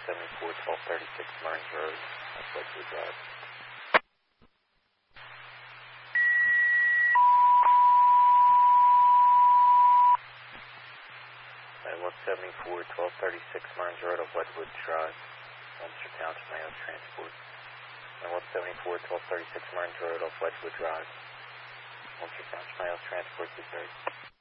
174-1236 Murns Road, that's Wedgewood Drive. At 174-1236 Murns Road of Wedgewood Drive, Ulster Township, Mayo Transport. And 174-1236 Murns Road of Wedgewood Drive, Ulster Township, Mayo Transport 230.